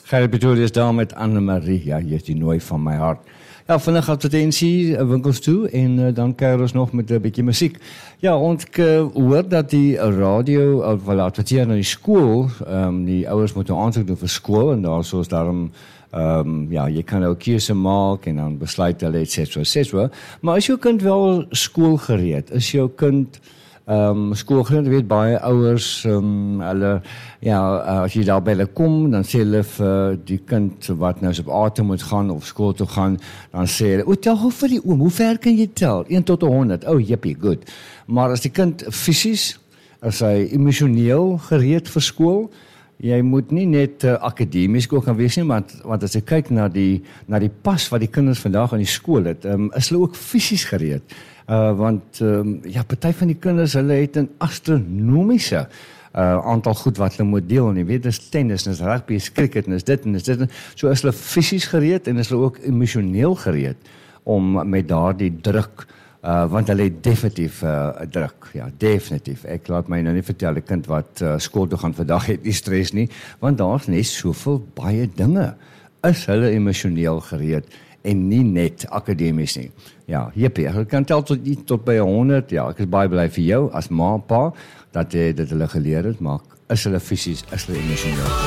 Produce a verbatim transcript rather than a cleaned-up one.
Gerrit Pretoria is daar met Annemarie. Ja, hier is die nooi van my hart. Ja, vandag advertensie, winkels toe en uh, dan kuier ons nog met 'n bietjie musiek. Ja, ons uh, hoor dat die radio, uh, wel adverteer na die skool, um, die ouers moet nou aansoek doen vir skool en daar soos daarom, um, ja, jy kan nou keuse maak en dan besluit hulle et cetera et cetera. Maar is jou kind wel skoolgereed? Is jou kind Um, skoolgrind, weet baie ouers, um, hulle, ja, uh, as jy daar by hulle kom, dan sê hulle vir die kind wat nou op A toe moet gaan of skool toe gaan, dan sê hulle, o, tel gou vir die oom, hoe ver kan jy tel? een tot honderd, oh, jippie, goed. Maar as die kind fisies, as hy emosioneel gereed vir skool, jy moet nie net uh, akademies ook gaan wees nie, want, want as jy kyk na die, na die pas wat die kinders vandag aan die skool het, um, is hulle ook fisies gereed. Uh, want um, ja, party van die kinders, hulle het 'n astronomiese uh, aantal goed wat hulle moet deel, en jy weet, dis tennis, dis rugby, dis cricket, dis dit en dis dit, en so is hulle fisies gereed, en is hulle ook emosioneel gereed, om met daardie druk, uh, want hulle het definitief uh, druk, ja, definitief, ek laat my nou nie vertel, die kind wat uh, skool toe gaan vandag het nie stress nie, want daar is net soveel baie dinge, is hulle emosioneel gereed, en nie net akademies nie. Ja, jippie, ek kan tel tot, tot by honderd, ja, ek is baie bly vir jou, as ma, pa, dat jy dit hulle geleer het, maar is hulle fisies, is hulle emosioneel.